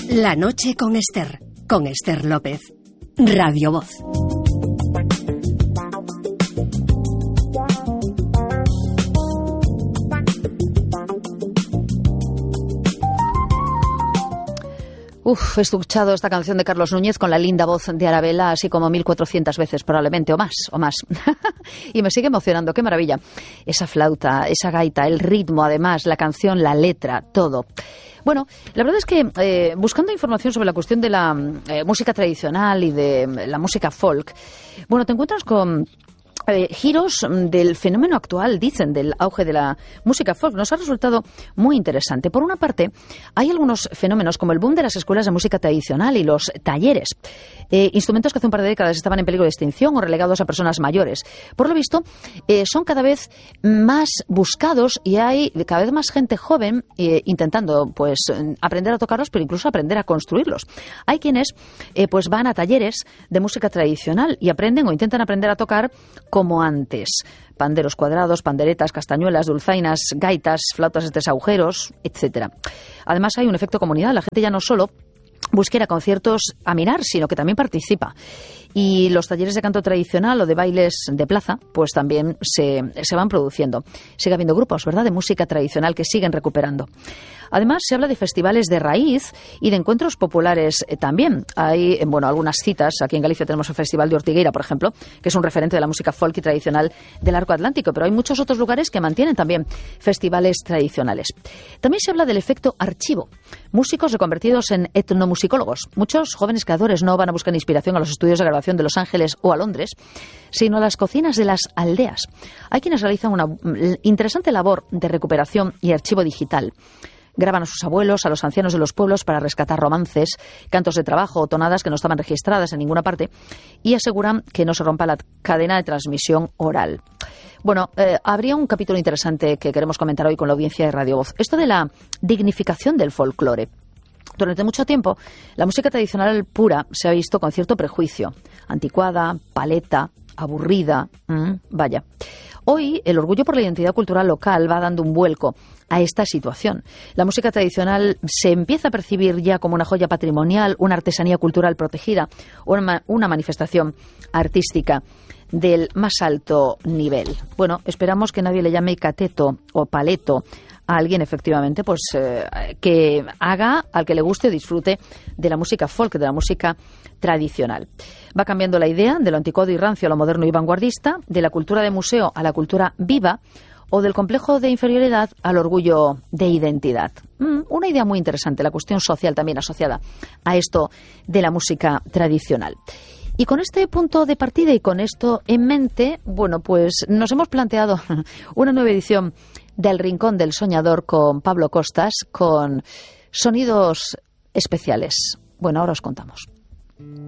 La noche con Esther López, Radio Voz. He escuchado esta canción de Carlos Núñez con la linda voz de Arabella así como 1400 veces probablemente, o más. Y me sigue emocionando, qué maravilla. Esa flauta, esa gaita, el ritmo además, la canción, la letra, todo. Bueno, la verdad es que buscando información sobre la cuestión de la música tradicional y de la música folk, bueno, te encuentras con giros del fenómeno actual, dicen, del auge de la música folk. Nos ha resultado muy interesante. Por una parte, hay algunos fenómenos como el boom de las escuelas de música tradicional y los talleres. Instrumentos que hace un par de décadas estaban en peligro de extinción o relegados a personas mayores. Por lo visto, son cada vez más buscados y hay cada vez más gente joven intentando pues aprender a tocarlos, pero incluso aprender a construirlos. Hay quienes pues van a talleres de música tradicional y aprenden o intentan aprender a tocar como antes. Panderos cuadrados, panderetas, castañuelas, dulzainas, gaitas, flautas de tres agujeros, etcétera. Además hay un efecto comunidad. La gente ya no solo busca ir a conciertos a mirar, sino que también participa. Y los talleres de canto tradicional o de bailes de plaza, pues también se van produciendo. Sigue habiendo grupos, ¿verdad?, de música tradicional que siguen recuperando. Además, se habla de festivales de raíz y de encuentros populares también. Hay, bueno, algunas citas. Aquí en Galicia tenemos el Festival de Ortigueira, por ejemplo, que es un referente de la música folk y tradicional del Arco Atlántico, pero hay muchos otros lugares que mantienen también festivales tradicionales. También se habla del efecto archivo. Músicos reconvertidos en etnomusicólogos. Muchos jóvenes creadores no van a buscar inspiración a los estudios de grabación de Los Ángeles o a Londres, sino a las cocinas de las aldeas. Hay quienes realizan una interesante labor de recuperación y archivo digital. Graban a sus abuelos, a los ancianos de los pueblos para rescatar romances, cantos de trabajo o tonadas que no estaban registradas en ninguna parte y aseguran que no se rompa la cadena de transmisión oral. Bueno, habría un capítulo interesante que queremos comentar hoy con la audiencia de Radio Voz. Esto de la dignificación del folclore. Durante mucho tiempo, la música tradicional pura se ha visto con cierto prejuicio. Anticuada, paleta, aburrida, vaya. Hoy, el orgullo por la identidad cultural local va dando un vuelco a esta situación. La música tradicional se empieza a percibir ya como una joya patrimonial, una artesanía cultural protegida, una manifestación artística del más alto nivel. Bueno, esperamos que nadie le llame cateto o paleto a alguien, efectivamente, pues que haga, al que le guste o disfrute de la música folk, de la música tradicional. Va cambiando la idea de lo anticuado y rancio a lo moderno y vanguardista, de la cultura de museo a la cultura viva, o del complejo de inferioridad al orgullo de identidad. Una idea muy interesante, la cuestión social también asociada a esto de la música tradicional. Y con este punto de partida y con esto en mente, bueno, pues nos hemos planteado una nueva edición del Rincón del Soñador con Pablo Costas, con sonidos especiales. Bueno, ahora os contamos.